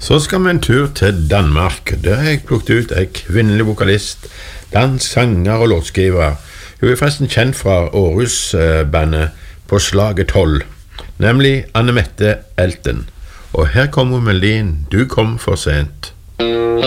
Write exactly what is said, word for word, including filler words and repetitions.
Så skal vi en tur til Danmark. Der har jeg plukket ut en kvinnelig vokalist, dansk sanger og låtskriver. Hun er forresten kjent fra Aarhus-bandet På slaget tolv, nemlig Anne Mette Elten. Og her kommer melodien Du kom for sent.